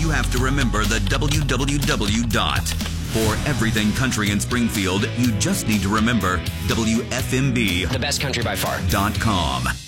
you have to remember the www dot. For everything country in Springfield, you just need to remember WFMB. The best country by far. .com.